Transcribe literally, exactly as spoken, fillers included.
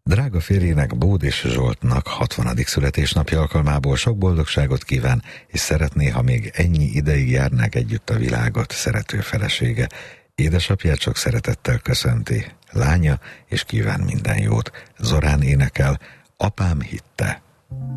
Drága férjének, Bódis Zsoltnak hatvanadik születésnapja alkalmából sok boldogságot kíván, és szeretné, ha még ennyi ideig járnák együtt a világot, szerető felesége. Édesapját sok szeretettel köszönti, lánya, és kíván minden jót. Zorán énekel, Apám hitte.